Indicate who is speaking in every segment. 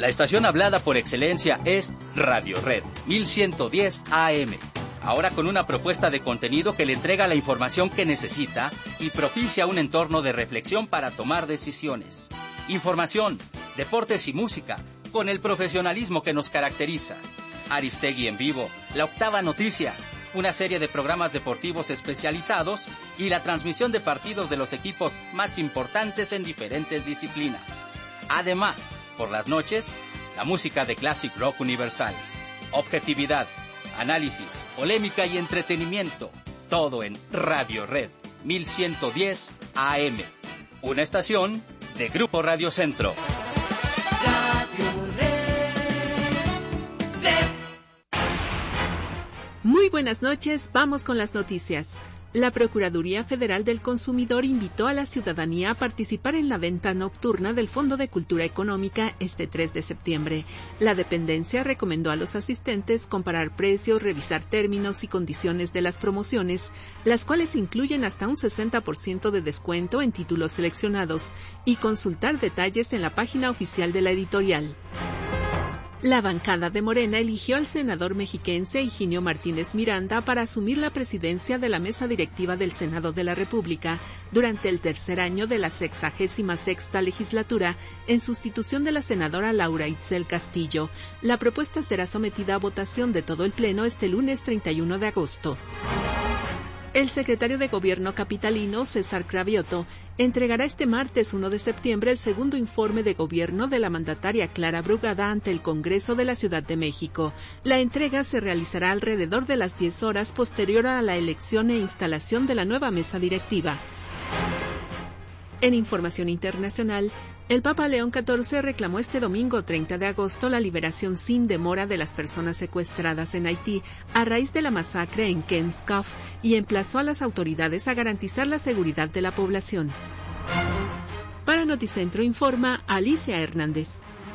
Speaker 1: La estación hablada por excelencia es Radio Red 1110 AM. Ahora con una propuesta de contenido que le entrega la información que necesita y propicia un entorno de reflexión para tomar decisiones. Información, deportes y música, con el profesionalismo que nos caracteriza. Aristegui en vivo, La Octava Noticias, una serie de programas deportivos especializados y la transmisión de partidos de los equipos más importantes en diferentes disciplinas. Además, por las noches, la música de Classic Rock Universal. Objetividad, análisis, polémica y entretenimiento. Todo en Radio Red 1110 AM. Una estación de Grupo Radio Centro.
Speaker 2: Muy buenas noches, vamos con las noticias. La Procuraduría Federal del Consumidor invitó a la ciudadanía a participar en la venta nocturna del Fondo de Cultura Económica este 3 de septiembre. La dependencia recomendó a los asistentes comparar precios, revisar términos y condiciones de las promociones, las cuales incluyen hasta un 60% de descuento en títulos seleccionados, y consultar detalles en la página oficial de la editorial. La bancada de Morena eligió al senador mexiquense Higinio Martínez Miranda para asumir la presidencia de la mesa directiva del Senado de la República durante el tercer año de la 66ª legislatura, en sustitución de la senadora Laura Itzel Castillo. La propuesta será sometida a votación de todo el Pleno este lunes 31 de agosto. El secretario de Gobierno capitalino, César Cravioto, entregará este martes 1 de septiembre el segundo informe de gobierno de la mandataria Clara Brugada ante el Congreso de la Ciudad de México. La entrega se realizará alrededor de las 10 horas posterior a la elección e instalación de la nueva mesa directiva. En información internacional, el Papa León XIV reclamó este domingo 30 de agosto la liberación sin demora de las personas secuestradas en Haití a raíz de la masacre en Kenskov y emplazó a las autoridades a garantizar la seguridad de la población. Para Noticentro informa Alicia Hernández.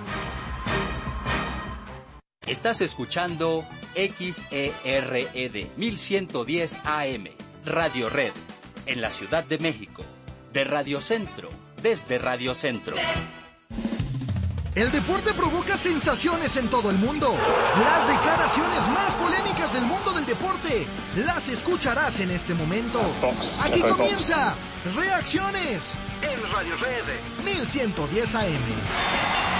Speaker 1: Estás escuchando XERED 1110 AM, Radio Red, en la Ciudad de México. De Radio Centro, desde Radio Centro.
Speaker 3: El deporte provoca sensaciones en todo el mundo. Las declaraciones más polémicas del mundo del deporte las escucharás en este momento. Aquí comienza Reacciones en Radio Red 1110 AM.